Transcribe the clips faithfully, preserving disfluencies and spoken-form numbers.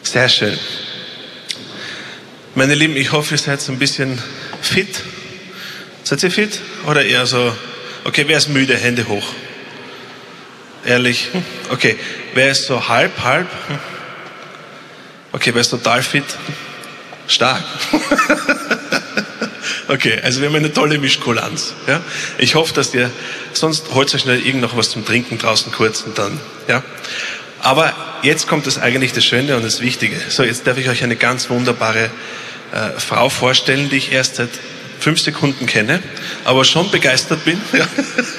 Sehr schön. Meine Lieben, ich hoffe, ihr seid so ein bisschen fit. Seid ihr fit? Oder eher so, okay, wer ist müde? Hände hoch. Ehrlich? Okay. Wer ist so halb, halb? Okay, wer ist total fit? Stark. Okay, also wir haben eine tolle Mischkulanz. Ja? Ich hoffe, dass ihr, sonst holt euch schnell irgend noch was zum Trinken draußen kurz und dann, ja. Aber jetzt kommt das eigentlich das Schöne und das Wichtige. So, jetzt darf ich euch eine ganz wunderbare äh, Frau vorstellen, die ich erst seit fünf Sekunden kenne, aber schon begeistert bin. Ja.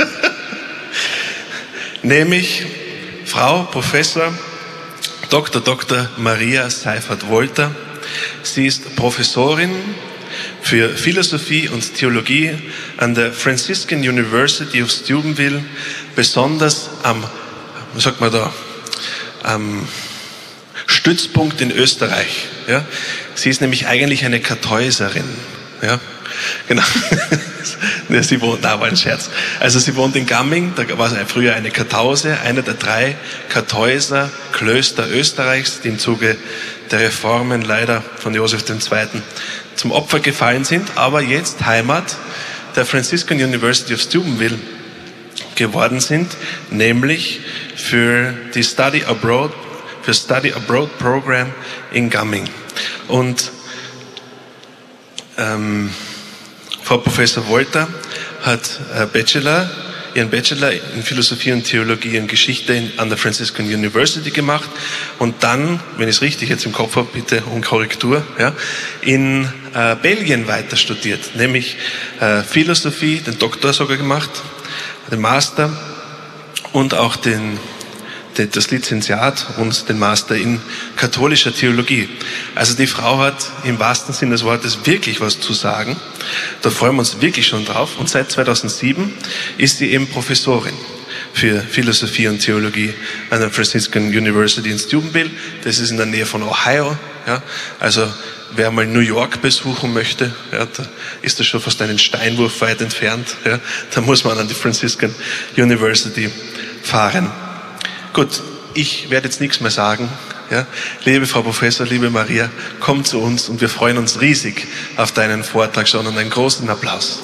Nämlich Frau Professor Doktor Doktor Maria Seifert-Wolter. Sie ist Professorin für Philosophie und Theologie an der Franciscan University of Steubenville, besonders am, was sagt man da, am Stützpunkt in Österreich. Ja? Sie ist nämlich eigentlich eine Kartäuserin. Ja? Genau. Ja, sie wohnt, da war ein Scherz. Also sie wohnt in Gamming, da war es früher eine Kartause, einer der drei Kartäuser Klöster Österreichs, die im Zuge der Reformen leider von Josef der Zweite zum Opfer gefallen sind, aber jetzt Heimat der Franciscan University of Steubenville geworden sind, nämlich für die Study Abroad, für Study Abroad Program in Gamming. Und ähm, Frau Professor Wolter hat äh, Bachelor, ihren Bachelor in Philosophie und Theologie und Geschichte in, an der Franciscan University gemacht und dann, wenn ich es richtig jetzt im Kopf habe, bitte um Korrektur, ja, in äh, Belgien weiter studiert, nämlich äh, Philosophie, den Doktor sogar gemacht, den Master und auch den das Lizenziat und den Master in katholischer Theologie. Also die Frau hat im wahrsten Sinne des Wortes wirklich was zu sagen. Da freuen wir uns wirklich schon drauf. Und seit zweitausendsieben ist sie eben Professorin für Philosophie und Theologie an der Franciscan University in Steubenville. Das ist in der Nähe von Ohio. Ja. Also wer mal New York besuchen möchte, ja, da ist das schon fast einen Steinwurf weit entfernt. Ja. Da muss man an die Franciscan University fahren. Gut, ich werde jetzt nichts mehr sagen. Ja. Liebe Frau Professor, liebe Maria, komm zu uns und wir freuen uns riesig auf deinen Vortrag schon und einen großen Applaus.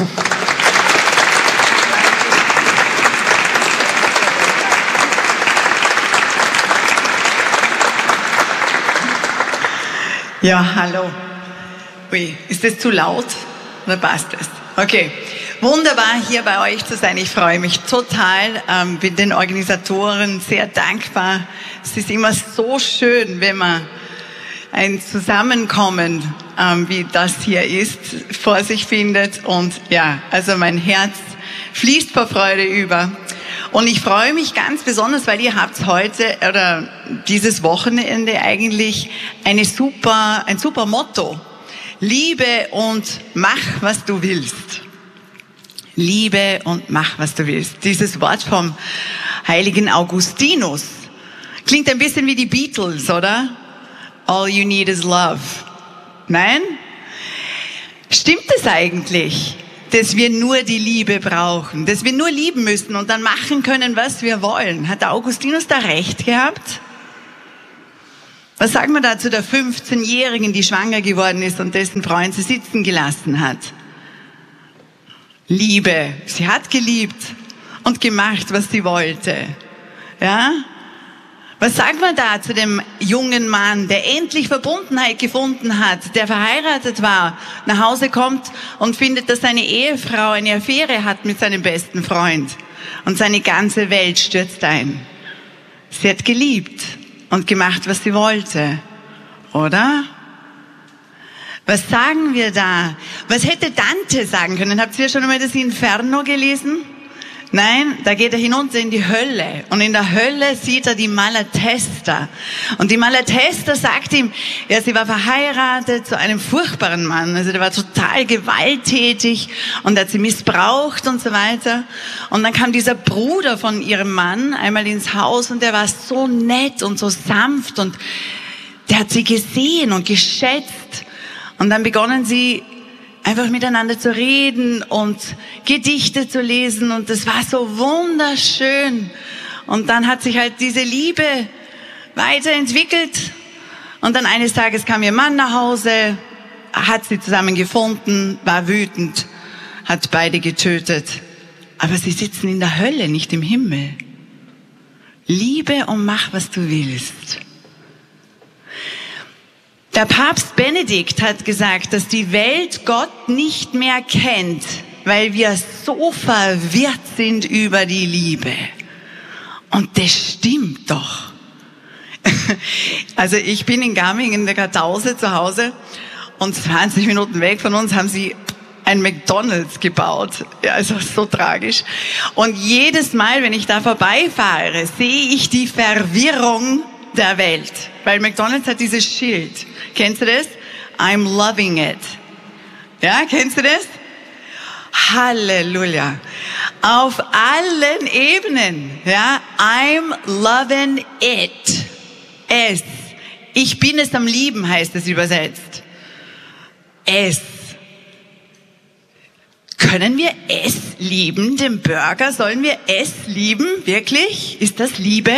Ja, hallo. Ui, ist das zu laut oder passt das? Okay. Wunderbar, hier bei euch zu sein. Ich freue mich total, ähm, bin den Organisatoren sehr dankbar. Es ist immer so schön, wenn man ein Zusammenkommen, ähm, wie das hier ist, vor sich findet. Und ja, also mein Herz fließt vor Freude über. Und ich freue mich ganz besonders, weil ihr habt heute oder dieses Wochenende eigentlich eine super, ein super Motto. Liebe und mach, was du willst. Liebe und mach, was du willst. Dieses Wort vom heiligen Augustinus klingt ein bisschen wie die Beatles, oder? All you need is love. Nein? Stimmt es eigentlich, dass wir nur die Liebe brauchen, dass wir nur lieben müssen und dann machen können, was wir wollen? Hat der Augustinus da recht gehabt? Was sagen wir da zu der fünfzehnjährigen, die schwanger geworden ist und dessen Freund sie sitzen gelassen hat? Liebe. Sie hat geliebt und gemacht, was sie wollte. Ja? Was sagt man da zu dem jungen Mann, der endlich Verbundenheit gefunden hat, der verheiratet war, nach Hause kommt und findet, dass seine Ehefrau eine Affäre hat mit seinem besten Freund und seine ganze Welt stürzt ein. Sie hat geliebt und gemacht, was sie wollte. Oder? Was sagen wir da? Was hätte Dante sagen können? Habt ihr schon einmal das Inferno gelesen? Nein, da geht er hinunter in die Hölle. Und in der Hölle sieht er die Malatesta. Und die Malatesta sagt ihm, ja, sie war verheiratet zu einem furchtbaren Mann. Also der war total gewalttätig und hat sie missbraucht und so weiter. Und dann kam dieser Bruder von ihrem Mann einmal ins Haus und der war so nett und so sanft und der hat sie gesehen und geschätzt. Und dann begonnen sie einfach miteinander zu reden und Gedichte zu lesen und das war so wunderschön. Und dann hat sich halt diese Liebe weiterentwickelt Und dann eines Tages kam ihr Mann nach Hause, hat sie zusammen gefunden, war wütend, hat beide getötet. Aber sie sitzen in der Hölle, nicht im Himmel. Liebe und mach, was du willst. Der Papst Benedikt hat gesagt, dass die Welt Gott nicht mehr kennt, weil wir so verwirrt sind über die Liebe. Und das stimmt doch. Also ich bin in Garming in der Kartause zu Hause und zwanzig Minuten weg von uns haben sie ein McDonald's gebaut. Ja, also so tragisch. Und jedes Mal, wenn ich da vorbeifahre, sehe ich die Verwirrung der Welt. Weil McDonald's hat dieses Schild. Kennst du das? I'm loving it. Ja, kennst du das? Halleluja. Auf allen Ebenen. Ja, I'm loving it. Es. Ich bin es am Lieben, heißt es übersetzt. Es. Können wir es lieben, den Burger? Sollen wir es lieben? Wirklich? Ist das Liebe?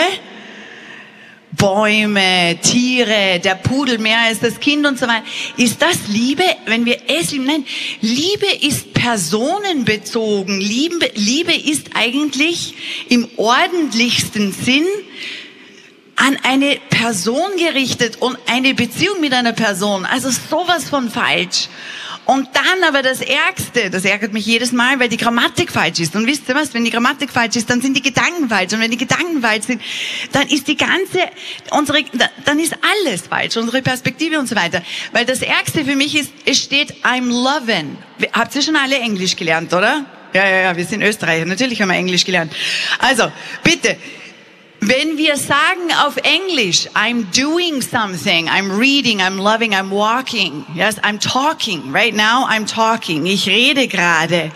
Bäume, Tiere, der Pudel mehr als das Kind und so weiter. Ist das Liebe, wenn wir es lieben? Nein, Liebe ist personenbezogen. Liebe, Liebe ist eigentlich im ordentlichsten Sinn an eine Person gerichtet und eine Beziehung mit einer Person. Also sowas von falsch. Und dann aber das Ärgste, das ärgert mich jedes Mal, weil die Grammatik falsch ist. Und wisst ihr was, wenn die Grammatik falsch ist, dann sind die Gedanken falsch. Und wenn die Gedanken falsch sind, dann ist die ganze, unsere, dann ist alles falsch, unsere Perspektive und so weiter. Weil das Ärgste für mich ist, es steht I'm loving. Habt ihr schon alle Englisch gelernt, oder? Ja, ja, ja, wir sind Österreicher, natürlich haben wir Englisch gelernt. Also, bitte. Wenn wir sagen auf Englisch, I'm doing something, I'm reading, I'm loving, I'm walking, yes, I'm talking, right now I'm talking, ich rede gerade,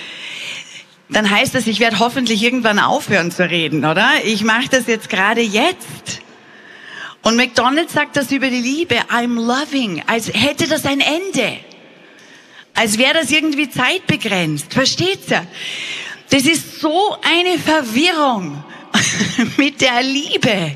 dann heißt das, ich werde hoffentlich irgendwann aufhören zu reden, oder? Ich mache das jetzt gerade jetzt. Und McDonald's sagt das über die Liebe, I'm loving, als hätte das ein Ende, als wäre das irgendwie zeitbegrenzt, versteht's ja? Das ist so eine Verwirrung mit der Liebe.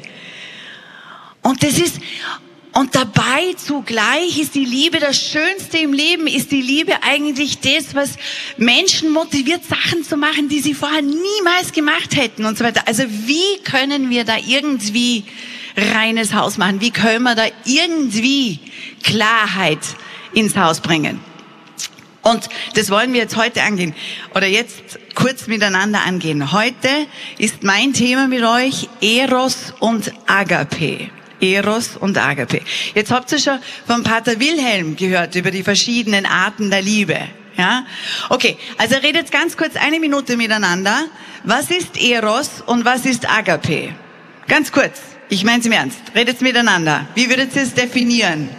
Und das ist, und dabei zugleich ist die Liebe das Schönste im Leben, ist die Liebe eigentlich das, was Menschen motiviert, Sachen zu machen, die sie vorher niemals gemacht hätten und so weiter. Also wie können wir da irgendwie reines Haus machen? Wie können wir da irgendwie Klarheit ins Haus bringen? Und das wollen wir jetzt heute angehen, oder jetzt kurz miteinander angehen. Heute ist mein Thema mit euch Eros und Agape. Eros und Agape. Jetzt habt ihr schon von Pater Wilhelm gehört über die verschiedenen Arten der Liebe. Ja? Okay, also redet ganz kurz eine Minute miteinander. Was ist Eros und was ist Agape? Ganz kurz, ich meine es im Ernst. Redet miteinander. Wie würdet ihr es definieren?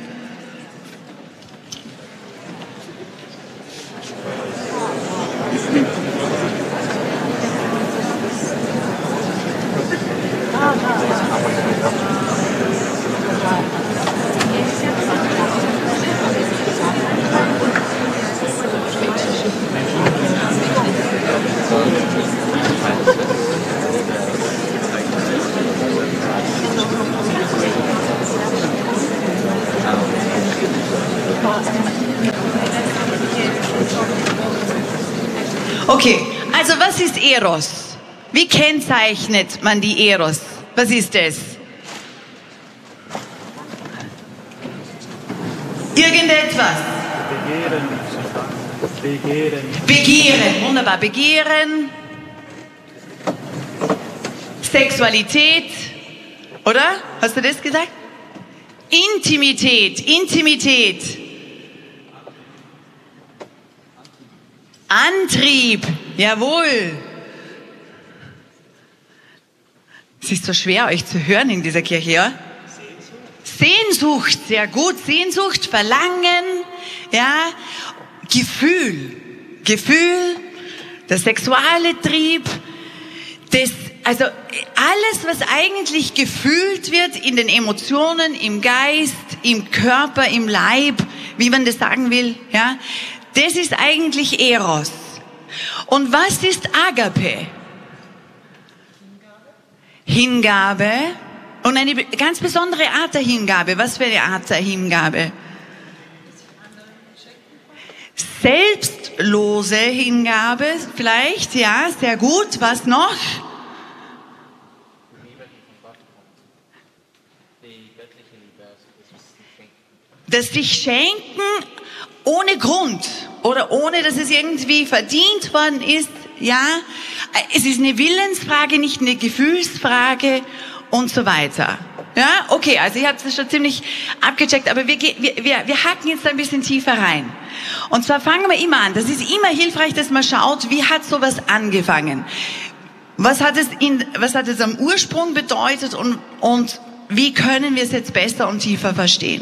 Okay, also was ist Eros? Wie kennzeichnet man die Eros? Was ist es? Irgendetwas. Begehren. Begehren. Begehren, wunderbar. Begehren. Sexualität. Oder? Hast du das gesagt? Intimität. Intimität. Antrieb. Jawohl. Es ist so schwer, euch zu hören in dieser Kirche, ja? Sehnsucht, sehr gut. Sehnsucht, Verlangen, ja. Gefühl. Gefühl, der sexuelle Trieb, das, also alles, was eigentlich gefühlt wird in den Emotionen, im Geist, im Körper, im Leib, wie man das sagen will, ja. Das ist eigentlich Eros. Und was ist Agape? Hingabe, Und eine ganz besondere Art der Hingabe. Was für eine Art der Hingabe? Selbstlose Hingabe, vielleicht, ja, sehr gut. Was noch? Das sich schenken ohne Grund oder ohne, dass es irgendwie verdient worden ist, ja. Es ist eine Willensfrage, nicht eine Gefühlsfrage und so weiter. Ja, okay, also ich habe das schon ziemlich abgecheckt, aber wir, wir, wir, wir hacken jetzt ein bisschen tiefer rein. Und zwar fangen wir immer an. Das ist immer hilfreich, dass man schaut, wie hat sowas angefangen? Was hat es in, was hat es am Ursprung bedeutet und, und wie können wir es jetzt besser und tiefer verstehen?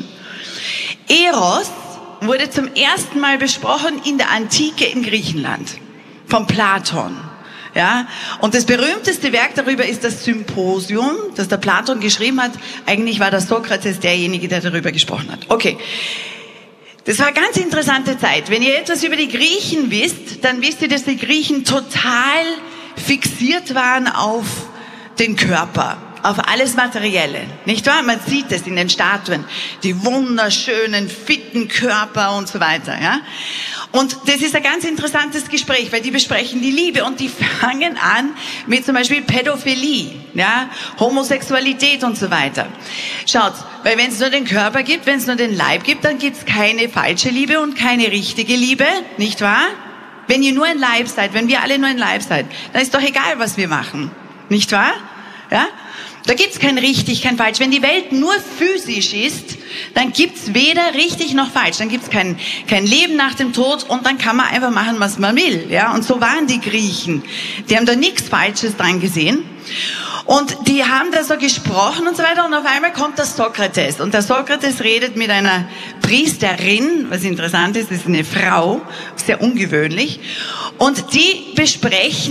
Eros wurde zum ersten Mal besprochen in der Antike in Griechenland, von Platon. Ja, und das berühmteste Werk darüber ist das Symposium, das der Platon geschrieben hat. Eigentlich war der Sokrates derjenige, der darüber gesprochen hat. Okay, das war eine ganz interessante Zeit. Wenn ihr etwas über die Griechen wisst, dann wisst ihr, dass die Griechen total fixiert waren auf den Körper, auf alles Materielle, nicht wahr? Man sieht es in den Statuen, die wunderschönen, fitten Körper und so weiter, ja. Und das ist ein ganz interessantes Gespräch, weil die besprechen die Liebe und die fangen an mit zum Beispiel Pädophilie, ja, Homosexualität und so weiter. Schaut, weil wenn es nur den Körper gibt, wenn es nur den Leib gibt, dann gibt es keine falsche Liebe und keine richtige Liebe, nicht wahr? Wenn ihr nur ein Leib seid, wenn wir alle nur ein Leib seid, dann ist doch egal, was wir machen, nicht wahr? Ja? Da gibt's kein richtig, kein falsch. Wenn die Welt nur physisch ist, dann gibt's weder richtig noch falsch. Dann gibt's kein, kein Leben nach dem Tod und dann kann man einfach machen, was man will. Ja? Und so waren die Griechen. Die haben da nichts Falsches dran gesehen. Und die haben da so gesprochen und so weiter. Und auf einmal kommt der Sokrates. Und der Sokrates redet mit einer Priesterin, was interessant ist, das ist eine Frau, sehr ungewöhnlich. Und die besprechen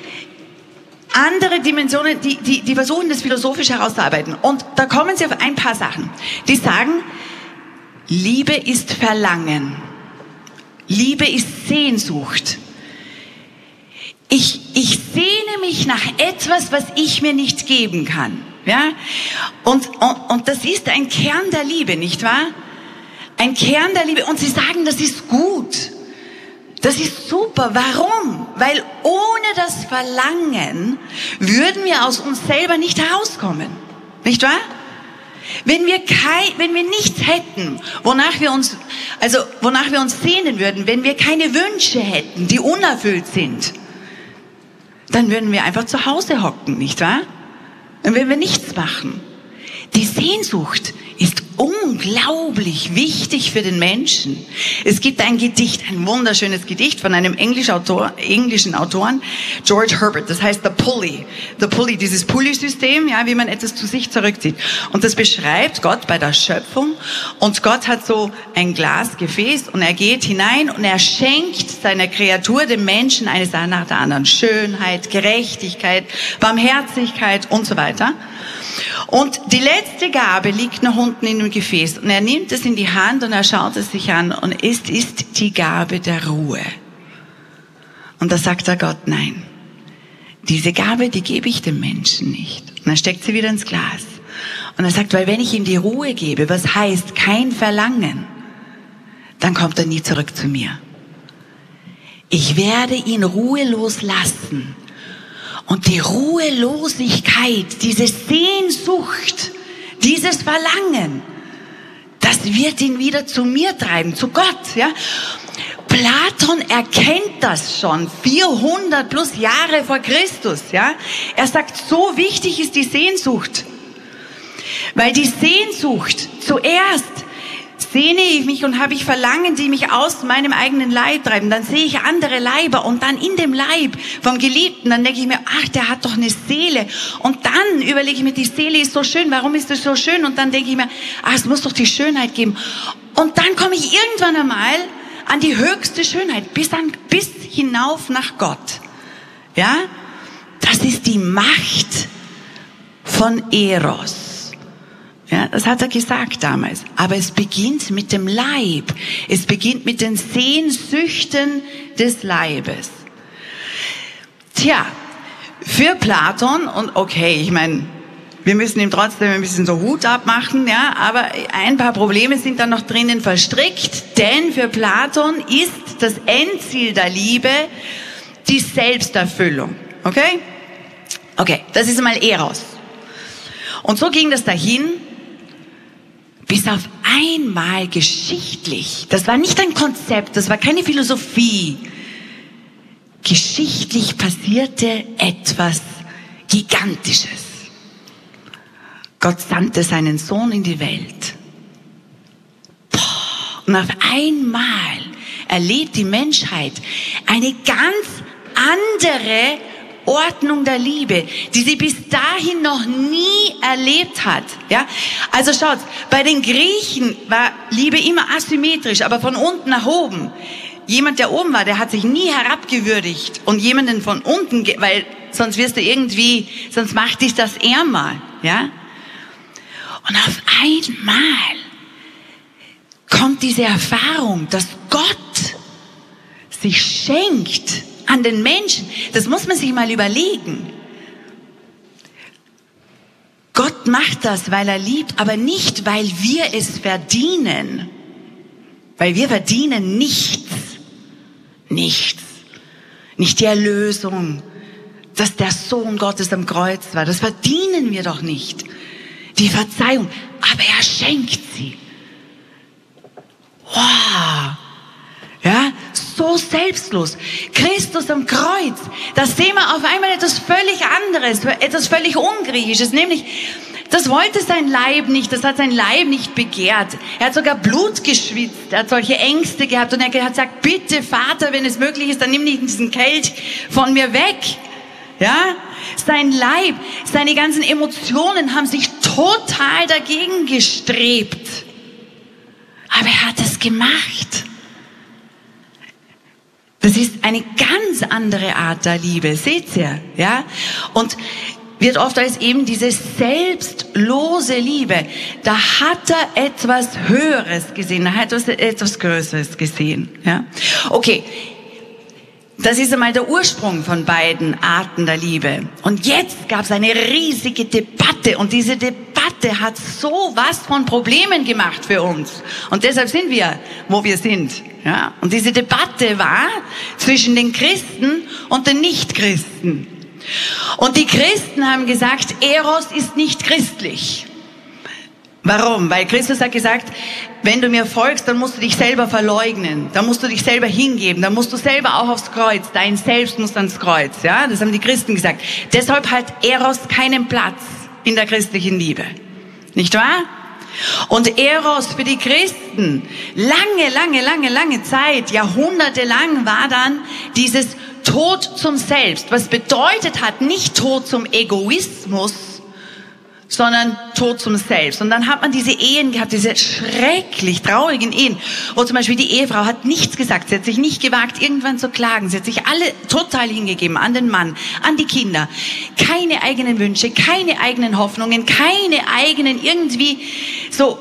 andere Dimensionen, die, die, die versuchen, das philosophisch herauszuarbeiten. Und da kommen sie auf ein paar Sachen. Die sagen, Liebe ist Verlangen. Liebe ist Sehnsucht. Ich, ich sehne mich nach etwas, was ich mir nicht geben kann. Ja? Und, und, und das ist ein Kern der Liebe, nicht wahr? Ein Kern der Liebe. Und sie sagen, das ist gut. Das ist super. Warum? Weil ohne das Verlangen würden wir aus uns selber nicht herauskommen. Nicht wahr? Wenn wir kein, wenn wir nichts hätten, wonach wir uns, also, wonach wir uns sehnen würden, wenn wir keine Wünsche hätten, die unerfüllt sind, dann würden wir einfach zu Hause hocken, nicht wahr? Dann würden wir nichts machen. Die Sehnsucht ist unglaublich wichtig für den Menschen. Es gibt ein Gedicht, ein wunderschönes Gedicht von einem englischen Autor, englischen Autoren, George Herbert, das heißt The Pulley. The Pulley, dieses Pulley-System, ja, wie man etwas zu sich zurückzieht. Und das beschreibt Gott bei der Schöpfung. Und Gott hat so ein Glasgefäß und er geht hinein und er schenkt seiner Kreatur, dem Menschen, eine Sache nach der anderen. Schönheit, Gerechtigkeit, Barmherzigkeit und so weiter. Und die letzte Gabe liegt noch unten in dem Gefäß. Und er nimmt es in die Hand und er schaut es sich an. Und es ist die Gabe der Ruhe. Und da sagt der Gott, nein, diese Gabe, die gebe ich dem Menschen nicht. Und dann steckt sie wieder ins Glas. Und er sagt, weil wenn ich ihm die Ruhe gebe, was heißt kein Verlangen, dann kommt er nie zurück zu mir. Ich werde ihn ruhelos lassen. Und die Ruhelosigkeit, diese Sehnsucht, dieses Verlangen, das wird ihn wieder zu mir treiben, zu Gott, ja. Platon erkennt das schon, vierhundert plus Jahre vor Christus, ja. Er sagt, so wichtig ist die Sehnsucht. Weil die Sehnsucht zuerst sehne ich mich und habe ich Verlangen, die mich aus meinem eigenen Leib treiben. Dann sehe ich andere Leiber und dann in dem Leib vom Geliebten, dann denke ich mir, ach, der hat doch eine Seele. Und dann überlege ich mir, die Seele ist so schön, warum ist das so schön? Und dann denke ich mir, ach, es muss doch die Schönheit geben. Und dann komme ich irgendwann einmal an die höchste Schönheit, bis, an, bis hinauf nach Gott. Ja? Das ist die Macht von Eros. Ja, das hat er gesagt damals. Aber es beginnt mit dem Leib. Es beginnt mit den Sehnsüchten des Leibes. Tja, für Platon, und okay, ich meine, Wir müssen ihm trotzdem ein bisschen so Hut abmachen, ja, aber ein paar Probleme sind da noch drinnen verstrickt, denn für Platon ist das Endziel der Liebe die Selbsterfüllung, okay? Okay, das ist mal Eros. Und so ging das dahin, bis auf einmal geschichtlich, das war nicht ein Konzept, das war keine Philosophie, geschichtlich passierte etwas Gigantisches. Gott sandte seinen Sohn in die Welt. Und auf einmal erlebt die Menschheit eine ganz andere Ordnung der Liebe, die sie bis dahin noch nie erlebt hat. Ja? Also schaut, bei den Griechen war Liebe immer asymmetrisch, aber von unten nach oben. Jemand, der oben war, der hat sich nie herabgewürdigt und jemanden von unten, weil sonst wirst du irgendwie, sonst macht dich das ärmer. Ja? Und auf einmal kommt diese Erfahrung, dass Gott sich schenkt an den Menschen. Das muss man sich mal überlegen. Gott macht das, weil er liebt, aber nicht, weil wir es verdienen. Weil wir verdienen nichts. Nichts. Nicht die Erlösung, dass der Sohn Gottes am Kreuz war. Das verdienen wir doch nicht. Die Verzeihung. Aber er schenkt sie. Wow. Ja, so selbstlos. Christus am Kreuz. Da sehen wir auf einmal etwas völlig anderes, etwas völlig Ungriechisches, nämlich, das wollte sein Leib nicht, das hat sein Leib nicht begehrt. Er hat sogar Blut geschwitzt, er hat solche Ängste gehabt und er hat gesagt, bitte Vater, wenn es möglich ist, dann nimm nicht diesen Kelch von mir weg. Ja, sein Leib, seine ganzen Emotionen haben sich total dagegen gestrebt. Aber er hat es gemacht. Das ist eine ganz andere Art der Liebe, seht ihr, ja? Und wird oft als eben diese selbstlose Liebe. Da hat er etwas Höheres gesehen, da hat er etwas, etwas Größeres gesehen, ja? Okay. Das ist einmal der Ursprung von beiden Arten der Liebe. Und jetzt gab es eine riesige Debatte und diese Debatte hat so was von Problemen gemacht für uns. Und deshalb sind wir, wo wir sind. Ja? Und diese Debatte war zwischen den Christen und den Nichtchristen. Und die Christen haben gesagt, Eros ist nicht christlich. Warum? Weil Christus hat gesagt, wenn du mir folgst, dann musst du dich selber verleugnen, dann musst du dich selber hingeben, dann musst du selber auch aufs Kreuz, dein Selbst muss ans Kreuz, ja, das haben die Christen gesagt. Deshalb hat Eros keinen Platz in der christlichen Liebe, nicht wahr? Und Eros für die Christen, lange, lange, lange, lange Zeit, jahrhundertelang war dann dieses Tod zum Selbst, was bedeutet hat, nicht Tod zum Egoismus, sondern Tod zum Selbst. Und dann hat man diese Ehen gehabt, diese schrecklich traurigen Ehen, wo zum Beispiel die Ehefrau hat nichts gesagt, sie hat sich nicht gewagt, irgendwann zu klagen, sie hat sich alle total hingegeben, an den Mann, an die Kinder. Keine eigenen Wünsche, keine eigenen Hoffnungen, keine eigenen irgendwie so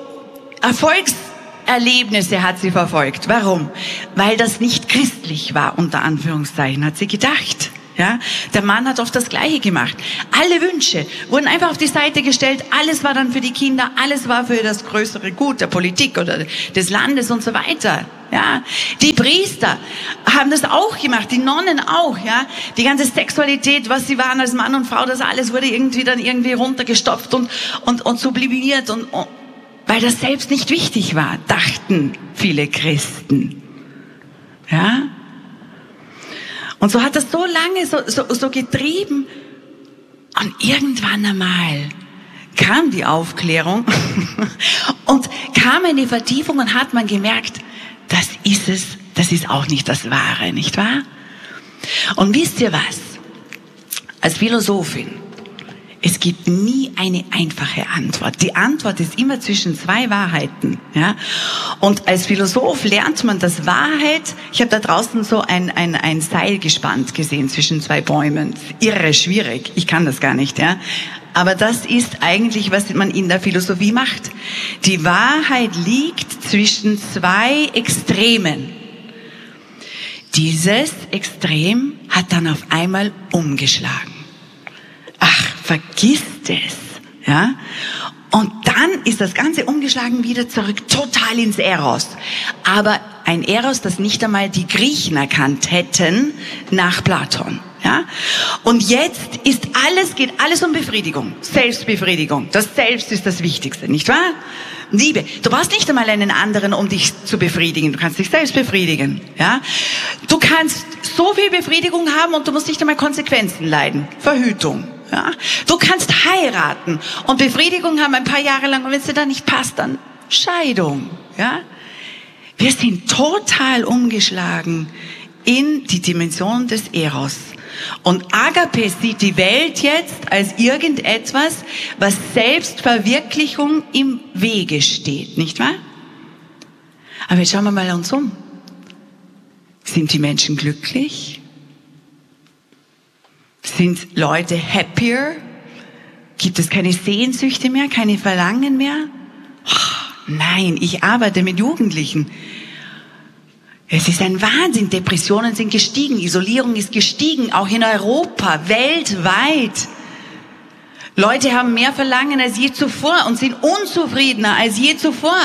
Erfolgserlebnisse hat sie verfolgt. Warum? Weil das nicht christlich war, unter Anführungszeichen, hat sie gedacht. Ja, der Mann hat oft das Gleiche gemacht. Alle Wünsche wurden einfach auf die Seite gestellt. Alles war dann für die Kinder, alles war für das größere Gut der Politik oder des Landes und so weiter. Ja, die Priester haben das auch gemacht, die Nonnen auch. Ja, die ganze Sexualität, was sie waren als Mann und Frau, das alles wurde irgendwie dann irgendwie runtergestopft und und und sublimiert und, und weil das selbst nicht wichtig war, dachten viele Christen. Ja. Und so hat das so lange so, so, so getrieben. Und irgendwann einmal kam die Aufklärung und kam eine Vertiefung und hat man gemerkt, das ist es, das ist auch nicht das Wahre, nicht wahr? Und wisst ihr was? Als Philosophin, es gibt nie eine einfache Antwort. Die Antwort ist immer zwischen zwei Wahrheiten. Ja? Und als Philosoph lernt man, dass Wahrheit, ich habe da draußen so ein, ein, ein Seil gespannt gesehen zwischen zwei Bäumen. Irre schwierig, ich kann das gar nicht. Ja? Aber das ist eigentlich, was man in der Philosophie macht. Die Wahrheit liegt zwischen zwei Extremen. Dieses Extrem hat dann auf einmal umgeschlagen. Ach, vergisst es, Ja? Und dann ist das Ganze umgeschlagen wieder zurück, total ins Eros. Aber ein Eros, das nicht einmal die Griechen erkannt hätten nach Platon. Ja? Und jetzt ist alles, geht alles um Befriedigung, Selbstbefriedigung. Das Selbst ist das Wichtigste, nicht wahr? Liebe. Du brauchst nicht einmal einen anderen, um dich zu befriedigen. Du kannst dich selbst befriedigen. Ja? Du kannst so viel Befriedigung haben und du musst nicht einmal Konsequenzen leiden. Verhütung. Ja? Du kannst heiraten und Befriedigung haben ein paar Jahre lang und wenn es dir dann nicht passt, dann Scheidung. Ja? Wir sind total umgeschlagen in die Dimension des Eros. Und Agape sieht die Welt jetzt als irgendetwas, was Selbstverwirklichung im Wege steht, nicht wahr? Aber jetzt schauen wir mal uns um. Sind die Menschen glücklich? Sind Leute happier? Gibt es keine Sehnsüchte mehr, keine Verlangen mehr? Oh, nein, ich arbeite mit Jugendlichen. Es ist ein Wahnsinn. Depressionen sind gestiegen, Isolierung ist gestiegen, auch in Europa, weltweit. Leute haben mehr Verlangen als je zuvor und sind unzufriedener als je zuvor.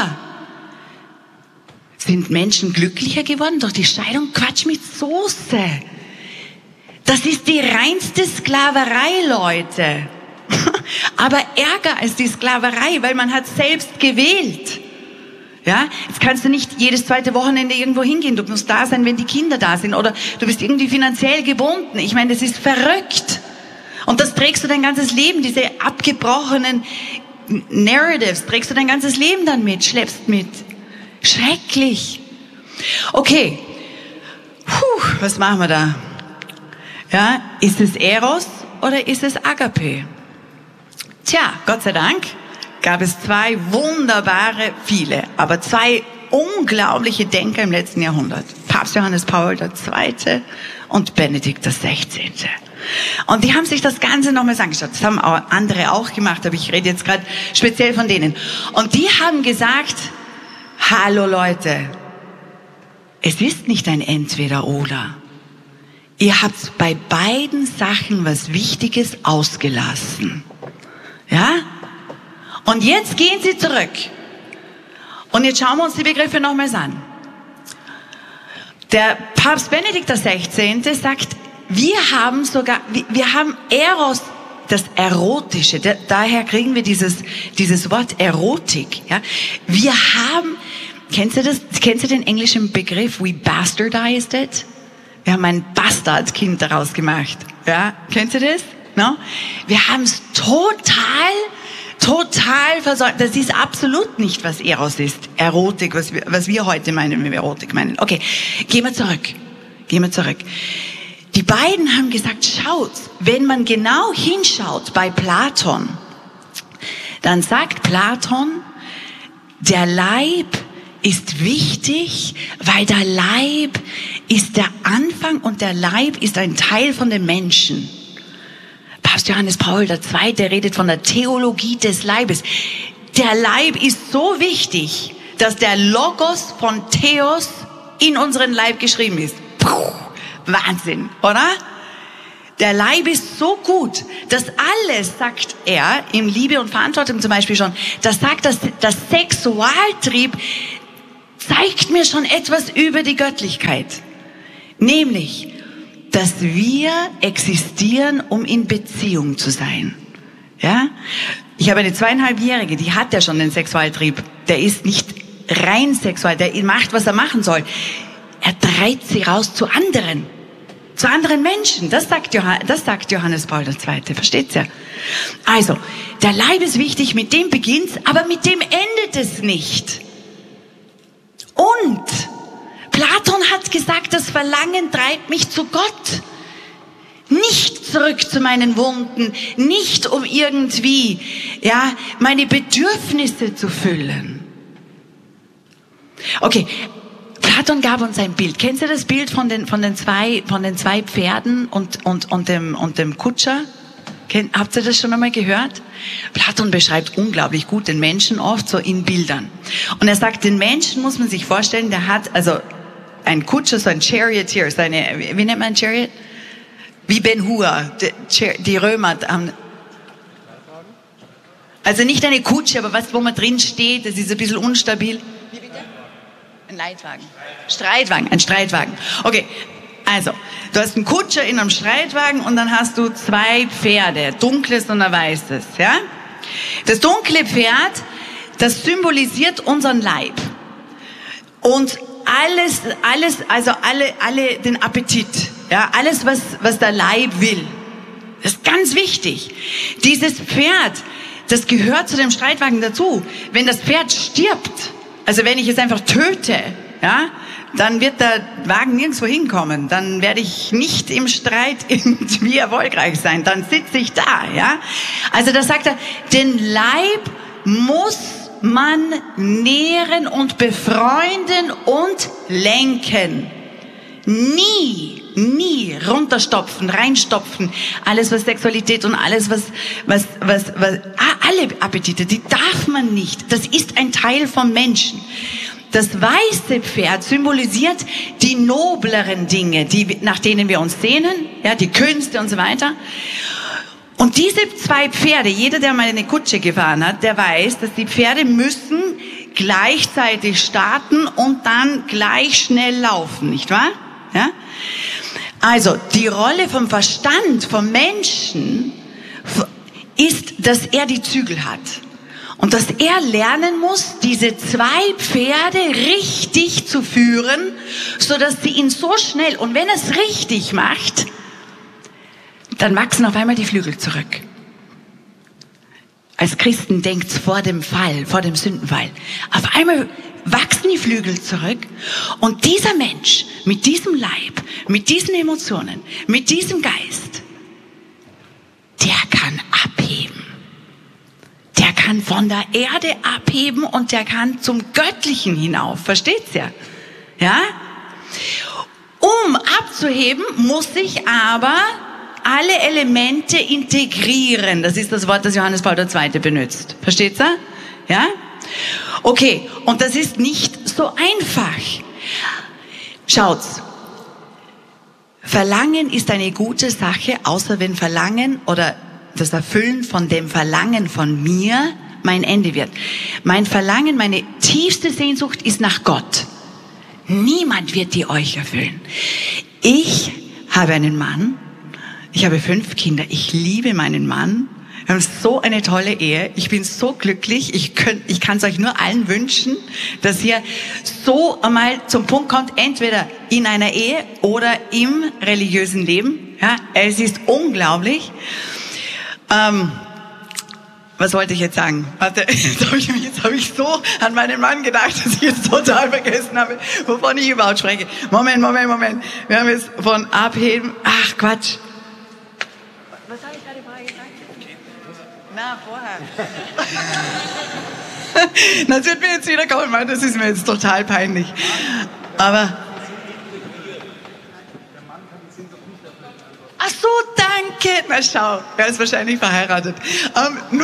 Sind Menschen glücklicher geworden durch die Scheidung? Quatsch mit Soße. Das ist die reinste Sklaverei, Leute. Aber ärger als die Sklaverei, weil man hat selbst gewählt. Ja, jetzt kannst du nicht jedes zweite Wochenende irgendwo hingehen. Du musst da sein, wenn die Kinder da sind. Oder du bist irgendwie finanziell gebunden. Ich meine, das ist verrückt. Und das trägst du dein ganzes Leben. Diese abgebrochenen Narratives trägst du dein ganzes Leben dann mit, schleppst mit. Schrecklich. Okay. Puh, was machen wir da? Ja, ist es Eros oder ist es Agape? Tja, Gott sei Dank gab es zwei wunderbare, viele, aber zwei unglaubliche Denker im letzten Jahrhundert. Papst Johannes Paul der Zweite und Benedikt der Sechzehnte. Und die haben sich das Ganze nochmals angeschaut. Das haben auch andere auch gemacht, aber ich rede jetzt gerade speziell von denen. Und die haben gesagt, hallo Leute, es ist nicht ein Entweder-Oder. Ihr habt bei beiden Sachen was Wichtiges ausgelassen. Ja? Und jetzt gehen sie zurück. Und jetzt schauen wir uns die Begriffe nochmals an. Der Papst Benedikt der Sechzehnte sagt, wir haben sogar, wir haben Eros, das Erotische, da, daher kriegen wir dieses, dieses Wort Erotik. Ja? Wir haben, kennst du das, kennst du den englischen Begriff, we bastardized it? Wir haben ein Bastardkind daraus gemacht. Ja? Kennst du das? No? Wir haben es total Total versäumt. Das ist absolut nicht, was Eros ist. Erotik, was wir, was wir heute meinen, wenn wir Erotik meinen. Okay, gehen wir zurück. Gehen wir zurück. Die beiden haben gesagt, schaut, wenn man genau hinschaut bei Platon, dann sagt Platon, der Leib ist wichtig, weil der Leib ist der Anfang und der Leib ist ein Teil von dem Menschen. Papst Johannes Paul der Zweite redet von der Theologie des Leibes. Der Leib ist so wichtig, dass der Logos von Theos in unseren Leib geschrieben ist. Puh, Wahnsinn, oder? Der Leib ist so gut, dass alles, sagt er, in Liebe und Verantwortung zum Beispiel schon, das sagt, dass das Sexualtrieb zeigt mir schon etwas über die Göttlichkeit. Nämlich, dass wir existieren, um in Beziehung zu sein. Ja? Ich habe eine zweieinhalbjährige, die hat ja schon den Sexualtrieb. Der ist nicht rein sexual, der macht, was er machen soll. Er treibt sie raus zu anderen, zu anderen Menschen. Das sagt, Johann, das sagt Johannes Paul der Zweite. Versteht's ja? Also, der Leib ist wichtig, mit dem beginnt's, aber mit dem endet es nicht. Und Platon hat gesagt, das Verlangen treibt mich zu Gott. Nicht zurück zu meinen Wunden, nicht um irgendwie, ja, meine Bedürfnisse zu füllen. Okay, Platon gab uns ein Bild. Kennst du das Bild von den, von den zwei, von den zwei Pferden und, und, und dem, und dem Kutscher? Kennt, habt ihr das schon einmal gehört? Platon beschreibt unglaublich gut den Menschen oft so in Bildern. Und er sagt, den Menschen muss man sich vorstellen, der hat, also, ein Kutscher, so ein Charioteer, so eine, wie nennt man ein Chariot? Wie Ben Hur, die, die Römer haben, Also nicht eine Kutsche, aber was, wo man drin steht, das ist ein bisschen unstabil. Wie bitte? Ein Leitwagen. Streitwagen, ein Streitwagen. Okay, also, du hast einen Kutscher in einem Streitwagen und dann hast du zwei Pferde, dunkles und ein weißes, ja? Das dunkle Pferd, das symbolisiert unseren Leib. Und alles, alles, also alle, alle, den Appetit, ja, alles, was, was der Leib will. Das ist ganz wichtig. Dieses Pferd, das gehört zu dem Streitwagen dazu. Wenn das Pferd stirbt, also wenn ich es einfach töte, ja, dann wird der Wagen nirgendwo hinkommen. Dann werde ich nicht im Streit irgendwie erfolgreich sein. Dann sitze ich da, ja. Also da sagt er, den Leib muss man nähren und befreunden und lenken. Nie, nie runterstopfen, reinstopfen. Alles, was Sexualität und alles, was, was, was, was, alle Appetite, die darf man nicht. Das ist ein Teil vom Menschen. Das weiße Pferd symbolisiert die nobleren Dinge, die, nach denen wir uns sehnen, ja, die Künste und so weiter. Und diese zwei Pferde, jeder, der mal eine Kutsche gefahren hat, der weiß, dass die Pferde müssen gleichzeitig starten und dann gleich schnell laufen, nicht wahr? Ja? Also, die Rolle vom Verstand, vom Menschen, ist, dass er die Zügel hat. Und dass er lernen muss, diese zwei Pferde richtig zu führen, so dass sie ihn so schnell, und wenn er es richtig macht, dann wachsen auf einmal die Flügel zurück. Als Christen denkt's vor dem Fall, vor dem Sündenfall. Auf einmal wachsen die Flügel zurück und dieser Mensch mit diesem Leib, mit diesen Emotionen, mit diesem Geist, der kann abheben. Der kann von der Erde abheben und der kann zum Göttlichen hinauf. Versteht's ja? Ja? Um abzuheben, muss ich aber alle Elemente integrieren. Das ist das Wort, das Johannes Paul der Zweite benutzt. Versteht's ja? Ja? Okay, und das ist nicht so einfach. Schaut's. Verlangen ist eine gute Sache, außer wenn Verlangen oder das Erfüllen von dem Verlangen von mir mein Ende wird. Mein Verlangen, meine tiefste Sehnsucht ist nach Gott. Niemand wird die euch erfüllen. Ich habe einen Mann, ich habe fünf Kinder, ich liebe meinen Mann. Wir haben so eine tolle Ehe. Ich bin so glücklich. Ich, könnt, ich kann es euch nur allen wünschen, dass ihr so einmal zum Punkt kommt, entweder in einer Ehe oder im religiösen Leben. Ja, es ist unglaublich. Ähm, was wollte ich jetzt sagen? Warte, jetzt habe ich, jetzt hab ich so an meinen Mann gedacht, dass ich jetzt total vergessen habe, wovon ich überhaupt spreche. Moment, Moment, Moment. Wir haben jetzt von Abheben. Ach, Quatsch. Was habe ich gerade vorher gesagt? Na, vorher. Das wird mir jetzt wieder kommen, weil das ist mir jetzt total peinlich. Aber... Ach so, danke. Na schau, er ist wahrscheinlich verheiratet. Ähm, nur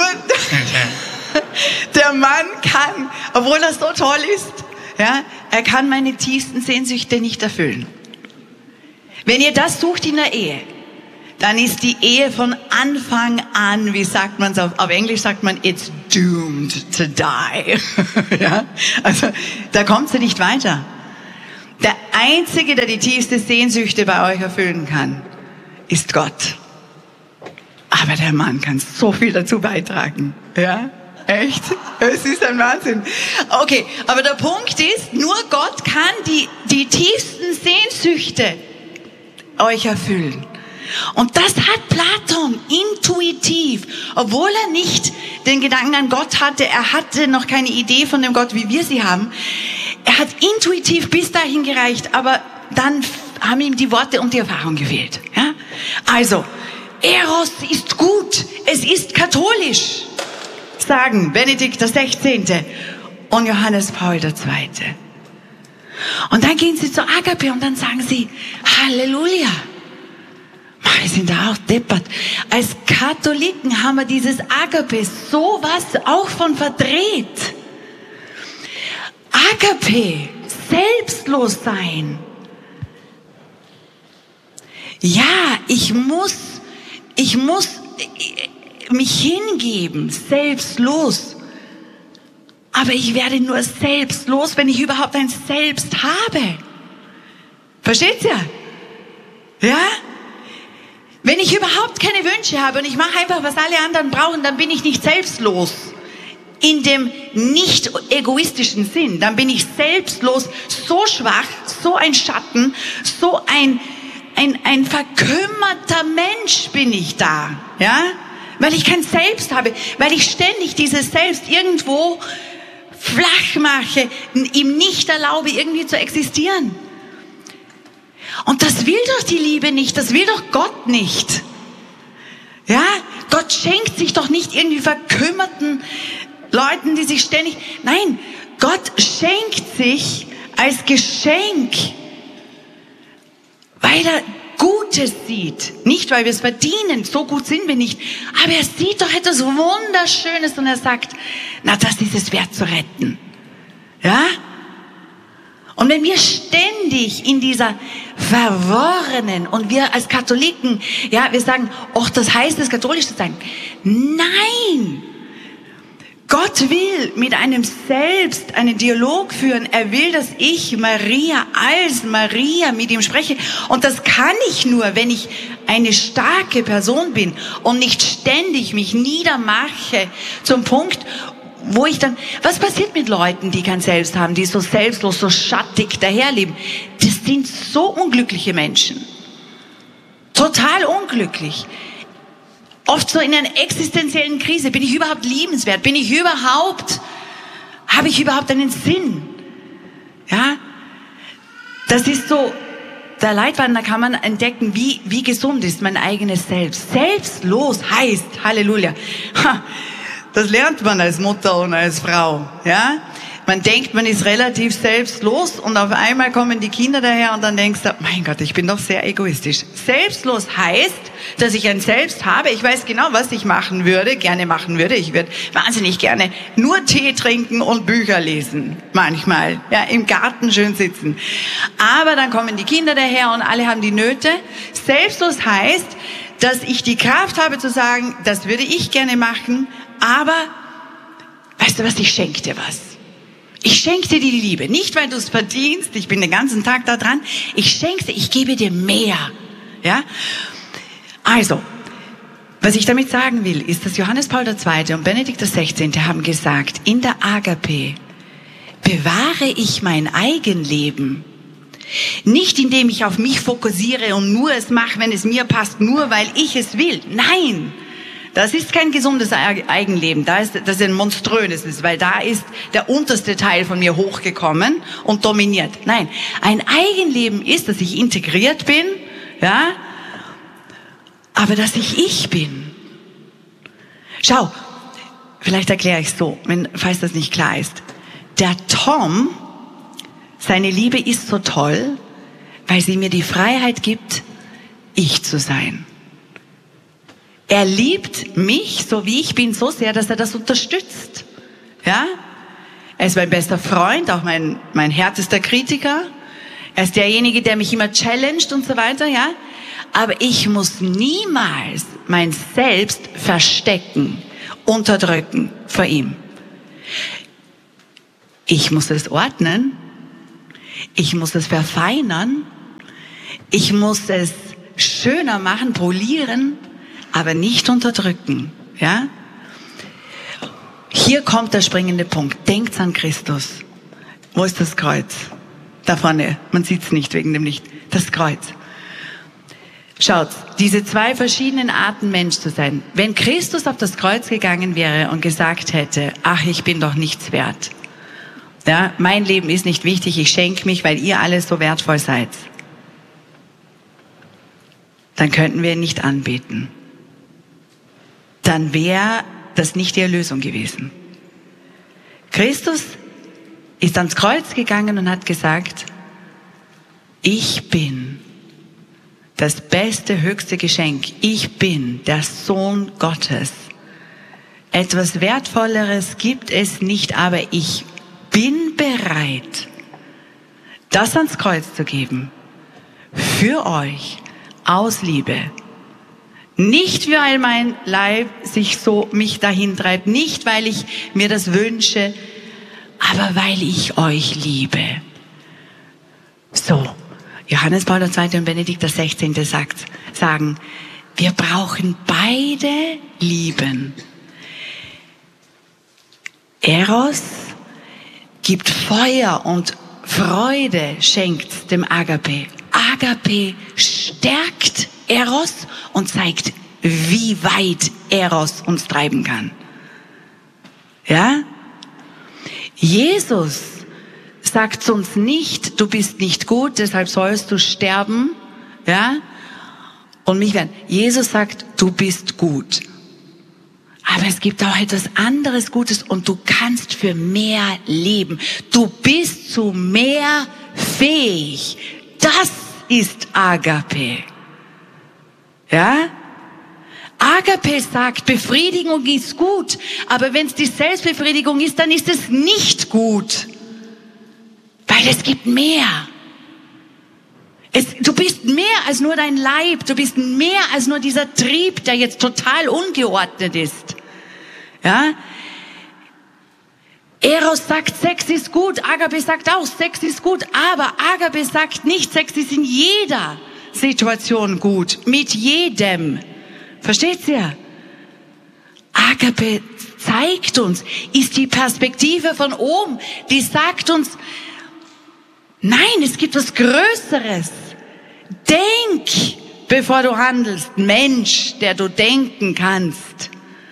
der Mann kann, obwohl er so toll ist, ja, er kann meine tiefsten Sehnsüchte nicht erfüllen. Wenn ihr das sucht in der Ehe, dann ist die Ehe von Anfang an, wie sagt man es auf, auf Englisch sagt man, it's doomed to die. Ja? Also da kommt sie nicht weiter. Der Einzige, der die tiefste Sehnsüchte bei euch erfüllen kann, ist Gott. Aber der Mann kann so viel dazu beitragen. Ja, echt? Es ist ein Wahnsinn. Okay, aber der Punkt ist, nur Gott kann die, die tiefsten Sehnsüchte euch erfüllen. Und das hat Platon intuitiv, obwohl er nicht den Gedanken an Gott hatte, er hatte noch keine Idee von dem Gott, wie wir sie haben. Er hat intuitiv bis dahin gereicht, aber dann haben ihm die Worte und die Erfahrung gefehlt. Ja? Also, Eros ist gut, es ist katholisch, sagen Benedikt der Sechzehnte und Johannes Paul der Zweite. Und dann gehen sie zu Agape und dann sagen sie, Halleluja. Wir sind da auch deppert. Als Katholiken haben wir dieses Agape sowas auch von verdreht. Agape, selbstlos sein. Ja, ich muss, ich muss mich hingeben, selbstlos. Aber ich werde nur selbstlos, wenn ich überhaupt ein Selbst habe. Versteht ihr? Ja? Wenn ich überhaupt keine Wünsche habe und ich mache einfach, was alle anderen brauchen, dann bin ich nicht selbstlos. In dem nicht egoistischen Sinn. Dann bin ich selbstlos, so schwach, so ein Schatten, so ein, ein, ein verkümmerter Mensch bin ich da. Ja? Weil ich kein Selbst habe, weil ich ständig dieses Selbst irgendwo flach mache, ihm nicht erlaube, irgendwie zu existieren. Und das will doch die Liebe nicht, das will doch Gott nicht. Ja, Gott schenkt sich doch nicht irgendwie verkümmerten Leuten, die sich ständig... Nein, Gott schenkt sich als Geschenk, weil er Gutes sieht. Nicht, weil wir es verdienen, so gut sind wir nicht. Aber er sieht doch etwas Wunderschönes und er sagt, na, das ist es wert zu retten. Ja? Und wenn wir ständig in dieser verworrenen, und wir als Katholiken, ja, wir sagen, ach, das heißt es, katholisch zu sein. Nein! Gott will mit einem Selbst einen Dialog führen. Er will, dass ich, Maria, als Maria mit ihm spreche. Und das kann ich nur, wenn ich eine starke Person bin und nicht ständig mich niedermache zum Punkt, wo ich dann, was passiert mit Leuten, die kein Selbst haben, die so selbstlos, so schattig daherleben? Das sind so unglückliche Menschen. Total unglücklich. Oft so in einer existenziellen Krise. Bin ich überhaupt liebenswert? Bin ich überhaupt, habe ich überhaupt einen Sinn? Ja? Das ist so, der Leitfaden, da kann man entdecken, wie, wie gesund ist mein eigenes Selbst. Selbstlos heißt, Halleluja. Das lernt man als Mutter und als Frau, ja? Man denkt, man ist relativ selbstlos und auf einmal kommen die Kinder daher und dann denkst du, mein Gott, ich bin doch sehr egoistisch. Selbstlos heißt, dass ich ein Selbst habe. Ich weiß genau, was ich machen würde, gerne machen würde. Ich würde wahnsinnig gerne nur Tee trinken und Bücher lesen. Manchmal, ja, im Garten schön sitzen. Aber dann kommen die Kinder daher und alle haben die Nöte. Selbstlos heißt, dass ich die Kraft habe zu sagen, das würde ich gerne machen, aber weißt du was, ich schenke dir was. Ich schenke dir die Liebe. Nicht, weil du es verdienst, ich bin den ganzen Tag da dran. Ich schenke dir, ich gebe dir mehr. Ja? Also, was ich damit sagen will, ist, dass Johannes Paul der Zweite und Benedikt der Sechzehnte haben gesagt, in der Agape bewahre ich mein Eigenleben. Nicht, indem ich auf mich fokussiere und nur es mache, wenn es mir passt, nur weil ich es will. Nein! Das ist kein gesundes Eigenleben, da ist, das ist ein monströses, weil da ist der unterste Teil von mir hochgekommen und dominiert. Nein, ein Eigenleben ist, dass ich integriert bin, ja, aber dass ich ich bin. Schau, vielleicht erkläre ich es so, wenn, falls das nicht klar ist. Der Tom, seine Liebe ist so toll, weil sie mir die Freiheit gibt, ich zu sein. Er liebt mich, so wie ich bin, so sehr, dass er das unterstützt. Ja? Er ist mein bester Freund, auch mein, mein härtester Kritiker. Er ist derjenige, der mich immer challenged und so weiter, ja? Aber ich muss niemals mein Selbst verstecken, unterdrücken vor ihm. Ich muss es ordnen. Ich muss es verfeinern. Ich muss es schöner machen, polieren, aber nicht unterdrücken, ja? Hier kommt der springende Punkt. Denkt an Christus. Wo ist das Kreuz? Da vorne. Man sieht es nicht wegen dem Licht. Das Kreuz. Schaut, diese zwei verschiedenen Arten Mensch zu sein. Wenn Christus auf das Kreuz gegangen wäre und gesagt hätte, ach, ich bin doch nichts wert. Ja, mein Leben ist nicht wichtig, ich schenke mich, weil ihr alle so wertvoll seid. Dann könnten wir ihn nicht anbeten. Dann wäre das nicht die Erlösung gewesen. Christus ist ans Kreuz gegangen und hat gesagt, ich bin das beste, höchste Geschenk. Ich bin der Sohn Gottes. Etwas Wertvolleres gibt es nicht, aber ich bin bereit, das ans Kreuz zu geben. Für euch, aus Liebe. Nicht, weil mein Leib sich so mich dahin treibt, nicht, weil ich mir das wünsche, aber weil ich euch liebe. So, Johannes Paul der Zweite und Benedikt der Sechzehnte sagt, sagen, wir brauchen beide Lieben. Eros gibt Feuer und Freude, schenkt dem Agape. Agape stärkt Eros und zeigt, wie weit Eros uns treiben kann. Ja? Jesus sagt uns nicht, du bist nicht gut, deshalb sollst du sterben, ja? Und mich werden. Jesus sagt, du bist gut. Aber es gibt auch etwas anderes Gutes und du kannst für mehr leben. Du bist zu mehr fähig. Das ist Agape. Ja? Agape sagt, Befriedigung ist gut, aber wenn es die Selbstbefriedigung ist, dann ist es nicht gut. Weil es gibt mehr. Es, du bist mehr als nur dein Leib, du bist mehr als nur dieser Trieb, der jetzt total ungeordnet ist. Ja? Eros sagt, Sex ist gut, Agape sagt auch, Sex ist gut, aber Agape sagt nicht, Sex ist in jeder Situation gut, mit jedem. Versteht ihr? Agape zeigt uns, ist die Perspektive von oben, die sagt uns, nein, es gibt was Größeres. Denk, bevor du handelst, Mensch, der du denken kannst.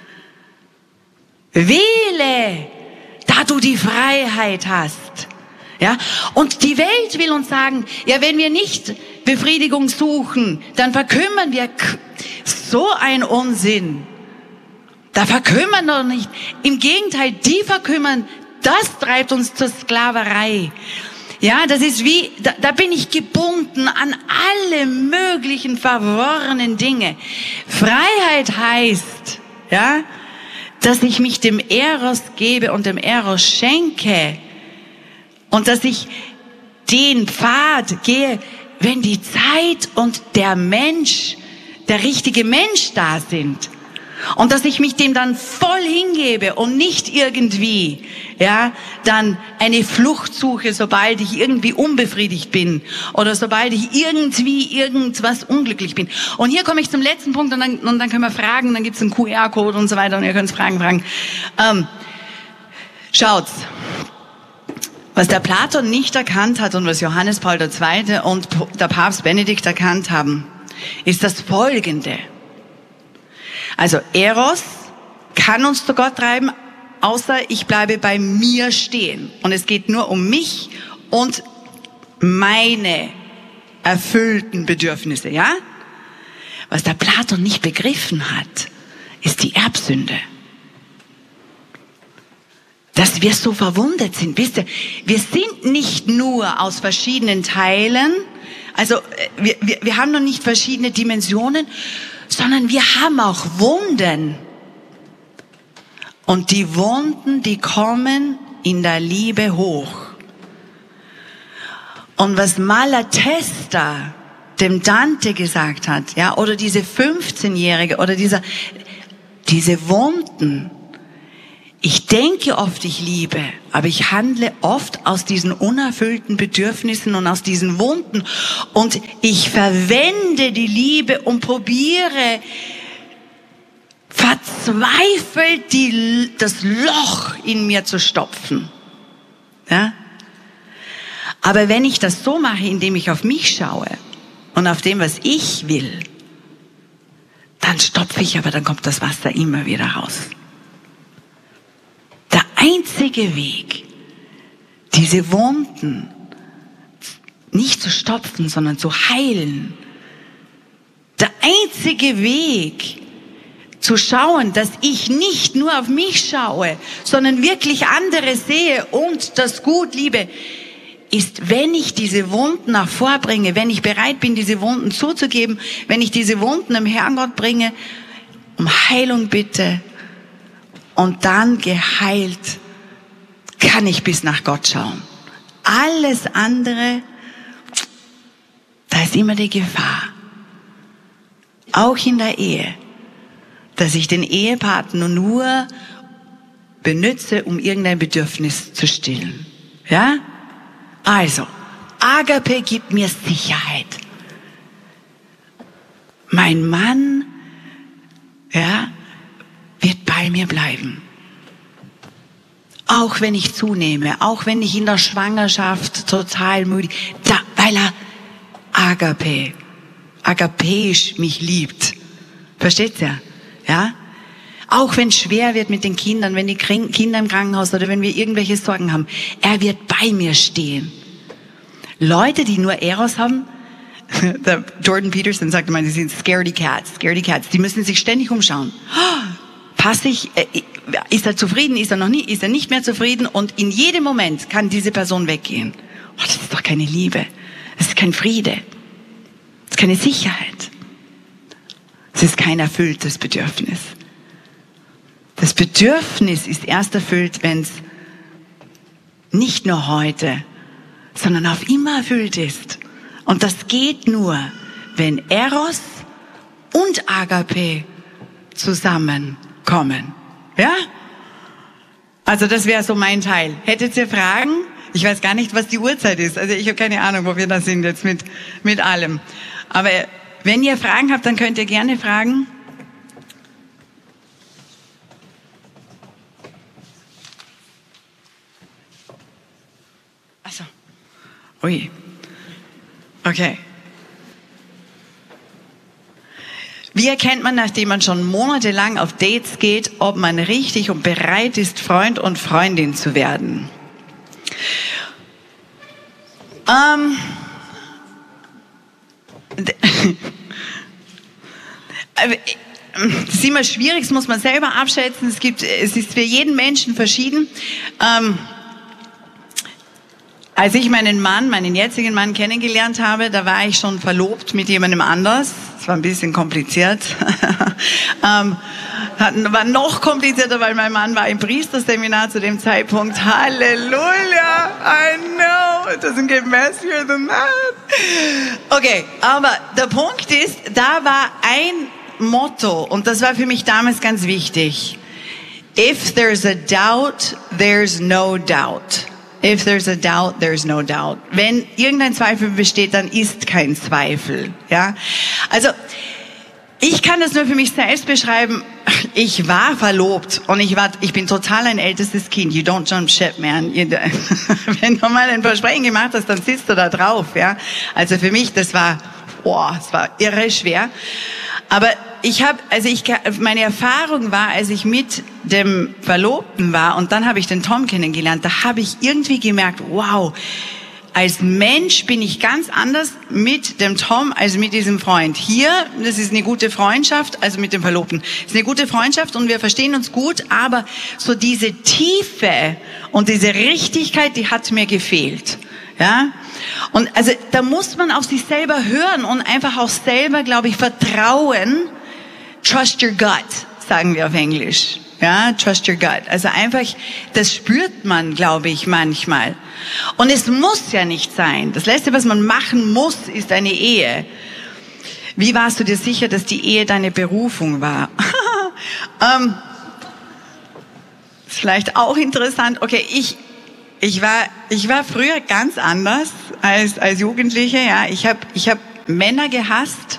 Wähle, da du die Freiheit hast. Ja? Und die Welt will uns sagen, ja, wenn wir nicht Befriedigung suchen, dann verkümmern wir. So ein Unsinn. Da verkümmern wir doch nicht. Im Gegenteil, die verkümmern, das treibt uns zur Sklaverei. Ja, das ist wie, da, da bin ich gebunden an alle möglichen verworrenen Dinge. Freiheit heißt, ja, dass ich mich dem Eros gebe und dem Eros schenke und dass ich den Pfad gehe, wenn die Zeit und der Mensch, der richtige Mensch da sind. Und dass ich mich dem dann voll hingebe und nicht irgendwie, ja, dann eine Flucht suche, sobald ich irgendwie unbefriedigt bin oder sobald ich irgendwie irgendwas unglücklich bin. Und hier komme ich zum letzten Punkt und dann, und dann können wir fragen, dann gibt es einen Q R-Code und so weiter und ihr könnt Fragen fragen. Ähm, schaut's, was der Platon nicht erkannt hat und was Johannes Paul der Zweite und der Papst Benedikt erkannt haben, ist das Folgende. Also Eros kann uns zu Gott treiben, außer ich bleibe bei mir stehen. Und es geht nur um mich und meine erfüllten Bedürfnisse, ja? Was der Platon nicht begriffen hat, ist die Erbsünde. Dass wir so verwundet sind. Wisst ihr, wir sind nicht nur aus verschiedenen Teilen, also wir, wir, wir haben noch nicht verschiedene Dimensionen, sondern wir haben auch Wunden. Und die Wunden, die kommen in der Liebe hoch. Und was Malatesta dem Dante gesagt hat, ja, oder diese fünfzehnjährige, oder dieser, diese Wunden, ich denke oft, ich liebe, aber ich handle oft aus diesen unerfüllten Bedürfnissen und aus diesen Wunden. Und ich verwende die Liebe und probiere verzweifelt die, das Loch in mir zu stopfen. Ja? Aber wenn ich das so mache, indem ich auf mich schaue und auf dem, was ich will, dann stopfe ich, aber dann kommt das Wasser immer wieder raus. Der einzige Weg, diese Wunden nicht zu stopfen, sondern zu heilen, der einzige Weg, zu schauen, dass ich nicht nur auf mich schaue, sondern wirklich andere sehe und das gut liebe, ist, wenn ich diese Wunden hervorbringe, wenn ich bereit bin, diese Wunden zuzugeben, wenn ich diese Wunden dem Herrn Gott bringe, um Heilung bitte, und dann geheilt, kann ich bis nach Gott schauen. Alles andere, da ist immer die Gefahr. auch in der Ehe, dass ich den Ehepartner nur benutze, um irgendein Bedürfnis zu stillen. Ja? Also, Agape gibt mir Sicherheit. Mein Mann, ja, wird bei mir bleiben. Auch wenn ich zunehme, auch wenn ich in der Schwangerschaft total müde, da, weil er Agape, agapäisch mich liebt. Versteht's ja? Ja? Auch wenn es schwer wird mit den Kindern, wenn die Kinder im Krankenhaus oder wenn wir irgendwelche Sorgen haben, er wird bei mir stehen. Leute, die nur Eros haben, der Jordan Peterson sagte mal, die sind scaredy cats, scaredy cats, die müssen sich ständig umschauen. Pass ich, ist er zufrieden, ist er noch nie, ist er nicht mehr zufrieden und in jedem Moment kann diese Person weggehen. Oh, das ist doch keine Liebe, das ist kein Friede, das ist keine Sicherheit, das ist kein erfülltes Bedürfnis. Das Bedürfnis ist erst erfüllt, wenn es nicht nur heute, sondern auf immer erfüllt ist. Und das geht nur, wenn Eros und Agape zusammenkommen. Ja? Also das wäre so mein Teil. Hättet ihr Fragen? Ich weiß gar nicht, was die Uhrzeit ist. Also ich habe keine Ahnung, wo wir da sind jetzt mit, mit allem. Aber wenn ihr Fragen habt, dann könnt ihr gerne fragen. Achso. Ui. Okay. Wie erkennt man, nachdem man schon monatelang auf Dates geht, ob man richtig und bereit ist, Freund und Freundin zu werden? Ähm, das ist immer schwierig, das muss man selber abschätzen. Es gibt, es ist für jeden Menschen verschieden. Ähm, Als ich meinen Mann, meinen jetzigen Mann kennengelernt habe, da war ich schon verlobt mit jemandem anders. Das war ein bisschen kompliziert. ähm, war noch komplizierter, weil mein Mann war im Priesterseminar zu dem Zeitpunkt. Halleluja! I know, it doesn't get messier than that. Okay, aber der Punkt ist, da war ein Motto, und das war für mich damals ganz wichtig. If there's a doubt, there's no doubt. If there's a doubt, there's no doubt. Wenn irgendein Zweifel besteht, dann ist kein Zweifel. Ja, also ich kann das nur für mich selbst beschreiben. Ich war verlobt und ich war, ich bin total ein ältestes Kind. You don't jump ship, man. Wenn du mal ein Versprechen gemacht hast, dann sitzt du da drauf. Ja, also für mich, das war, boah, es war irre schwer. Aber ich habe, also ich, meine Erfahrung war, als ich mit dem Verlobten war und dann habe ich den Tom kennengelernt, da habe ich irgendwie gemerkt, wow, als Mensch bin ich ganz anders mit dem Tom als mit diesem Freund. Hier, das ist eine gute Freundschaft, also mit dem Verlobten, das ist eine gute Freundschaft und wir verstehen uns gut, aber so diese Tiefe und diese Richtigkeit, die hat mir gefehlt. Ja? Und also da muss man auf sich selber hören und einfach auch selber, glaube ich, vertrauen. Trust your gut, sagen wir auf Englisch. Ja, trust your gut. Also einfach, das spürt man, glaube ich, manchmal. Und es muss ja nicht sein. Das Letzte, was man machen muss, ist eine Ehe. Wie warst du dir sicher, dass die Ehe deine Berufung war? ähm, ist vielleicht auch interessant. Okay, ich ich war ich war früher ganz anders als als Jugendliche. Ja, ich habe ich habe Männer gehasst.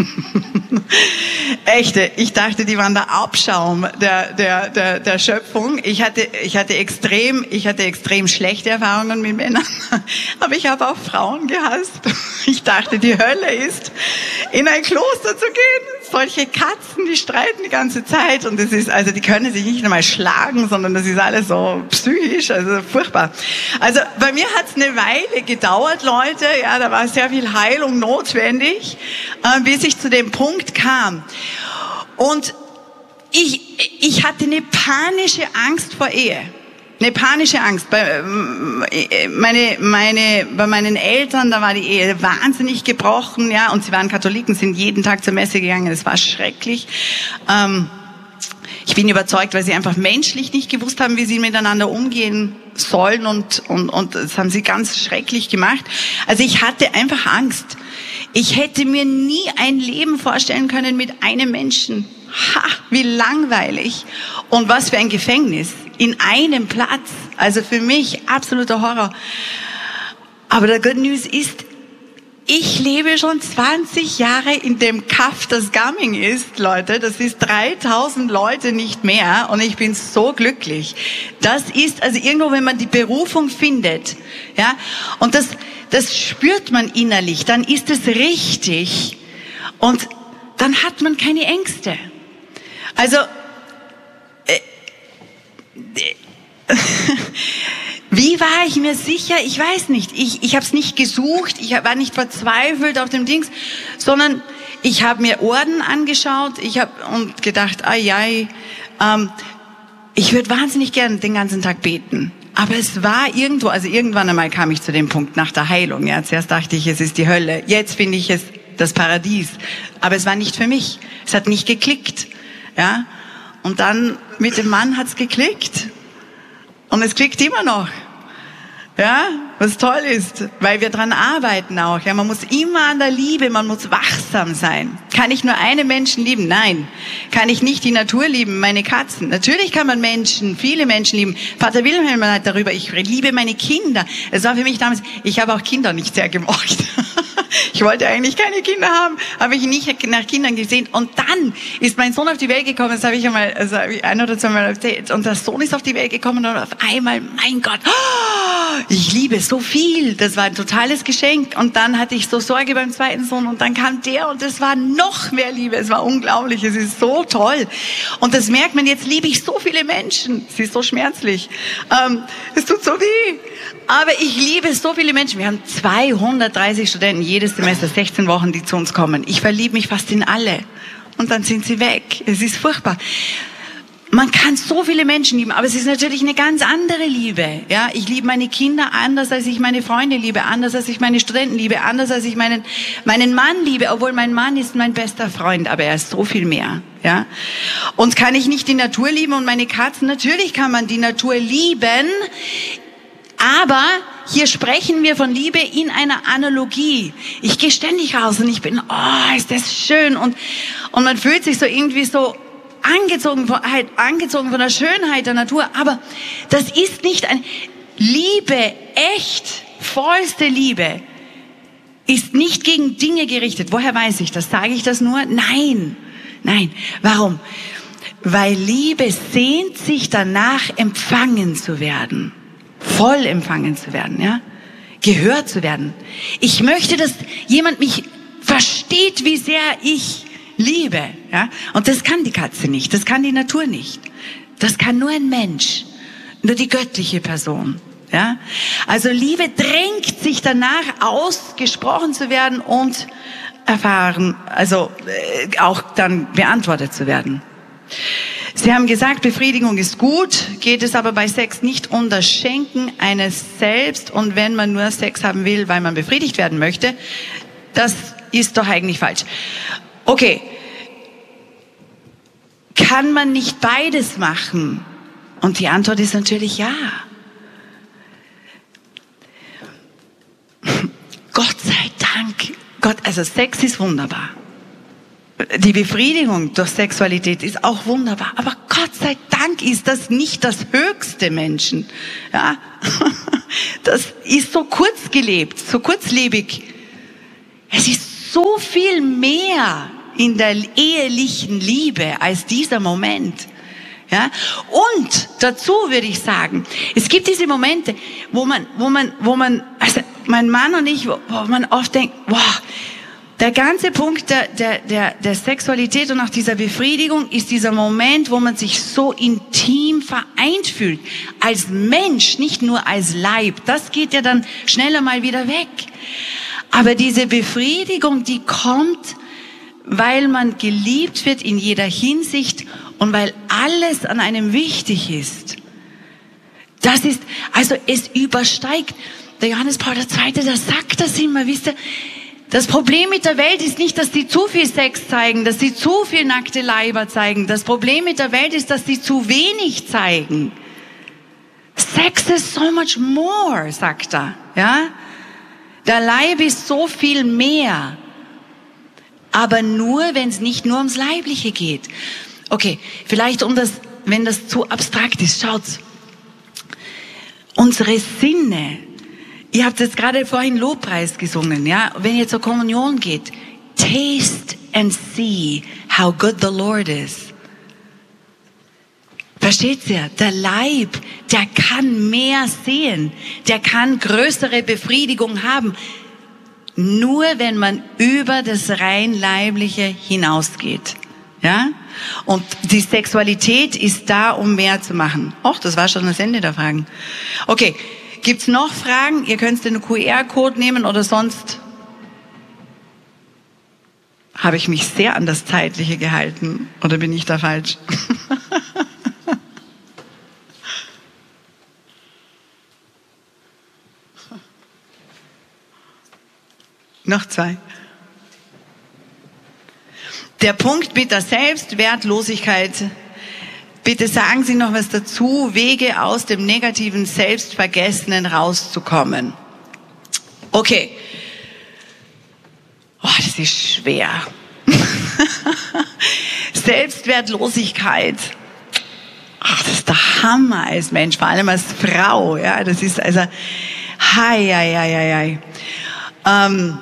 Echte, ich dachte, die waren der Abschaum der der der der Schöpfung. Ich hatte ich hatte extrem ich hatte extrem schlechte Erfahrungen mit Männern, aber ich habe auch Frauen gehasst. Ich dachte, die Hölle ist, in ein Kloster zu gehen. Solche Katzen, die streiten die ganze Zeit und das ist, also die können sich nicht einmal schlagen, sondern das ist alles so psychisch, also furchtbar. Also bei mir hat es eine Weile gedauert, Leute, ja, da war sehr viel Heilung notwendig, äh, bis ich zu dem Punkt kam. Und ich, ich hatte eine panische Angst vor Ehe. Eine panische Angst. Bei, meine, meine, bei meinen Eltern, da war die Ehe wahnsinnig gebrochen, ja, und sie waren Katholiken, sind jeden Tag zur Messe gegangen, das war schrecklich. Ähm, ich bin überzeugt, weil sie einfach menschlich nicht gewusst haben, wie sie miteinander umgehen sollen und, und, und das haben sie ganz schrecklich gemacht. Also ich hatte einfach Angst. Ich hätte mir nie ein Leben vorstellen können mit einem Menschen. Ha, wie langweilig. Und was für ein Gefängnis. In einem Platz. Also für mich absoluter Horror. Aber der Good News ist, ich lebe schon zwanzig Jahre in dem Kaff, das Gamming ist, Leute. Das ist dreitausend Leute, nicht mehr. Und ich bin so glücklich. Das ist, also irgendwo, wenn man die Berufung findet, ja, und das, das spürt man innerlich, dann ist es richtig. Und dann hat man keine Ängste. Also, äh, äh, wie war ich mir sicher? Ich weiß nicht. Ich, ich habe es nicht gesucht. Ich war nicht verzweifelt auf dem Dings, sondern ich habe mir Orden angeschaut. Ich habe und gedacht, ai, ai, ähm, ich würde wahnsinnig gern den ganzen Tag beten. Aber es war irgendwo, also irgendwann einmal kam ich zu dem Punkt nach der Heilung. Ja, zuerst dachte ich, es ist die Hölle. Jetzt finde ich es das Paradies. Aber es war nicht für mich. Es hat nicht geklickt. Ja, und dann mit dem Mann hat's geklickt. Und es klickt immer noch. Ja, was toll ist, weil wir dran arbeiten auch. Ja, man muss immer an der Liebe, man muss wachsam sein. Kann ich nur einen Menschen lieben? Nein. Kann ich nicht die Natur lieben, meine Katzen? Natürlich kann man Menschen, viele Menschen lieben. Vater Wilhelm hat darüber, ich liebe meine Kinder. Es war für mich damals, ich habe auch Kinder nicht sehr gemocht. Ich wollte eigentlich keine Kinder haben, habe ich nicht nach Kindern gesehen. Und dann ist mein Sohn auf die Welt gekommen, das habe ich einmal, also habe ich ein oder zwei Mal erzählt. Und der Sohn ist auf die Welt gekommen und auf einmal, mein Gott, ich liebe so viel. Das war ein totales Geschenk. Und dann hatte ich so Sorge beim zweiten Sohn und dann kam der und es war noch mehr Liebe. Es war unglaublich, es ist so toll. Und das merkt man, jetzt liebe ich so viele Menschen. Es ist so schmerzlich. Ähm, es tut so weh. Aber ich liebe so viele Menschen. Wir haben zweihundertdreißig Studenten, jedes Semester, sechzehn Wochen, die zu uns kommen. Ich verliebe mich fast in alle. Und dann sind sie weg. Es ist furchtbar. Man kann so viele Menschen lieben, aber es ist natürlich eine ganz andere Liebe. Ja, ich liebe meine Kinder anders, als ich meine Freunde liebe, anders, als ich meine Studenten liebe, anders, als ich meinen, meinen Mann liebe, obwohl mein Mann ist mein bester Freund, aber er ist so viel mehr. Ja, und kann ich nicht die Natur lieben und meine Katzen? Natürlich kann man die Natur lieben, aber hier sprechen wir von Liebe in einer Analogie. Ich gehe ständig raus und ich bin, oh, ist das schön. Und, und man fühlt sich so irgendwie so angezogen von, halt, angezogen von der Schönheit der Natur. Aber das ist nicht ein, Liebe, echt, vollste Liebe, ist nicht gegen Dinge gerichtet. Woher weiß ich das? Sage ich das nur? Nein. Nein. Warum? Weil Liebe sehnt sich danach, empfangen zu werden. Voll empfangen zu werden, ja? Gehört zu werden. Ich möchte, dass jemand mich versteht, wie sehr ich liebe, ja? Und das kann die Katze nicht, das kann die Natur nicht. Das kann nur ein Mensch, nur die göttliche Person, ja? Also Liebe drängt sich danach, ausgesprochen zu werden und erfahren, also äh, auch dann beantwortet zu werden. Sie haben gesagt, Befriedigung ist gut, geht es aber bei Sex nicht um das Schenken eines Selbst und wenn man nur Sex haben will, weil man befriedigt werden möchte, das ist doch eigentlich falsch. Okay, kann man nicht beides machen? Und die Antwort ist natürlich ja. Gott sei Dank, Gott, also Sex ist wunderbar. Die Befriedigung durch Sexualität ist auch wunderbar. Aber Gott sei Dank ist das nicht das höchste Menschen. Ja? Das ist so kurz gelebt, so kurzlebig. Es ist so viel mehr in der ehelichen Liebe als dieser Moment. Ja? Und dazu würde ich sagen, es gibt diese Momente, wo man, wo man, wo man, also mein Mann und ich, wo, wo man oft denkt, wow, der ganze Punkt der, der, der, der Sexualität und auch dieser Befriedigung ist dieser Moment, wo man sich so intim vereint fühlt. Als Mensch, nicht nur als Leib. Das geht ja dann schneller mal wieder weg. Aber diese Befriedigung, die kommt, weil man geliebt wird in jeder Hinsicht und weil alles an einem wichtig ist. Das ist, also es übersteigt. Der Johannes Paul der Zweite, der sagt das immer, wisst ihr, das Problem mit der Welt ist nicht, dass sie zu viel Sex zeigen, dass sie zu viel nackte Leiber zeigen. Das Problem mit der Welt ist, dass sie zu wenig zeigen. Sex is so much more, sagt er. Ja? Der Leib ist so viel mehr Aber nur, wenn es nicht nur ums Leibliche geht. Okay, vielleicht um das, wenn das zu abstrakt ist, schaut. Unsere Sinne, ihr habt jetzt gerade vorhin Lobpreis gesungen, ja, wenn ihr zur Kommunion geht, taste and see how good the Lord is. Versteht ihr? Der Leib, der kann mehr sehen, der kann größere Befriedigung haben, nur wenn man über das rein Leibliche hinausgeht. Ja? Und die Sexualität ist da, um mehr zu machen. Och, das war schon das Ende der Fragen. Okay, gibt's noch Fragen? Ihr könnt den Q R-Code nehmen oder sonst habe ich mich sehr an das Zeitliche gehalten. Oder bin ich da falsch? Noch zwei. Der Punkt mit der Selbstwertlosigkeit. Bitte sagen Sie noch was dazu. Wege aus dem negativen Selbstvergessenen rauszukommen. Okay. Oh, das ist schwer. Selbstwertlosigkeit. Ach, das ist der Hammer als Mensch, vor allem als Frau. Ja, das ist also, hei, hei, hei, hei. Ähm,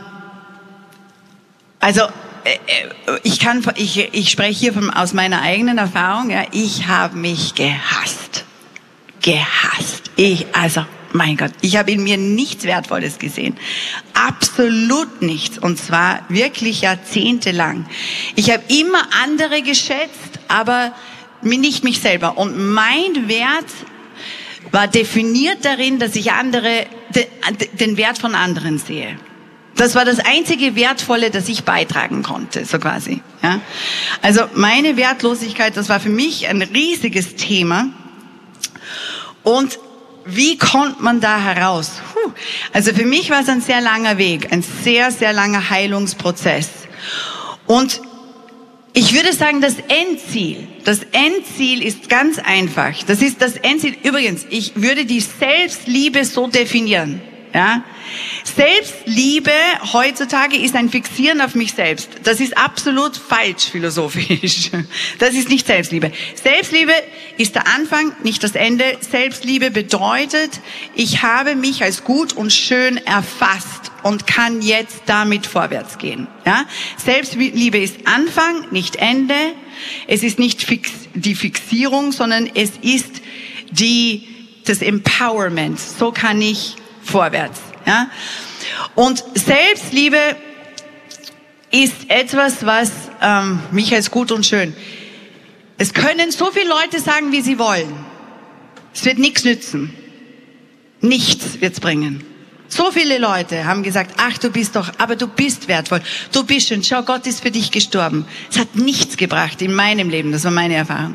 also ich kann, ich, ich spreche hier von, aus meiner eigenen Erfahrung. Ja, ich habe mich gehasst, gehasst. Ich, also mein Gott, ich habe in mir nichts Wertvolles gesehen, absolut nichts. Und zwar wirklich jahrzehntelang. Ich habe immer andere geschätzt, aber nicht mich selber. Und mein Wert war definiert darin, dass ich andere, den Wert von anderen sehe. Das war das einzige Wertvolle, das ich beitragen konnte, so quasi. Ja? Also meine Wertlosigkeit, das war für mich ein riesiges Thema. Und wie kommt man da heraus? Puh. Also für mich war es ein sehr langer Weg, ein sehr, sehr langer Heilungsprozess. Und ich würde sagen, das Endziel, das Endziel ist ganz einfach. Das ist das Endziel. Übrigens, ich würde die Selbstliebe so definieren. Ja? Selbstliebe heutzutage ist ein Fixieren auf mich selbst. Das ist absolut falsch philosophisch. Das ist nicht Selbstliebe. Selbstliebe ist der Anfang, nicht das Ende. Selbstliebe bedeutet, ich habe mich als gut und schön erfasst und kann jetzt damit vorwärts gehen. Ja? Selbstliebe ist Anfang, nicht Ende. Es ist nicht fix, die Fixierung, sondern es ist die, das Empowerment. So kann ich vorwärts. Ja? Und Selbstliebe ist etwas, was ähm, mich als gut und schön. Es können so viele Leute sagen, wie sie wollen. Es wird nichts nützen. Nichts wird's bringen. So viele Leute haben gesagt, ach, du bist doch, aber du bist wertvoll. Du bist schön. Schau, Gott ist für dich gestorben. Es hat nichts gebracht in meinem Leben. Das war meine Erfahrung.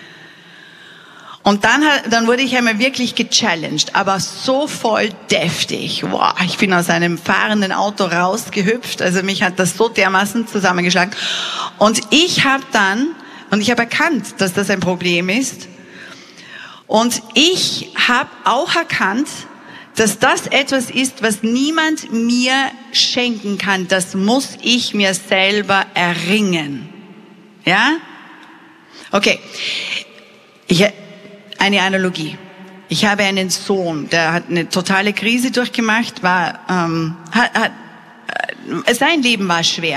Und dann, dann wurde ich einmal wirklich gechallenged, aber so voll deftig. Wow, ich bin aus einem fahrenden Auto rausgehüpft, also mich hat das so dermaßen zusammengeschlagen. Und ich habe dann, und ich habe erkannt, dass das ein Problem ist. Und ich habe auch erkannt, dass das etwas ist, was niemand mir schenken kann. Das muss ich mir selber erringen. Ja? Okay. Ich... Eine Analogie. Ich habe einen Sohn, der hat eine totale Krise durchgemacht, war, ähm, hat, hat, sein Leben war schwer.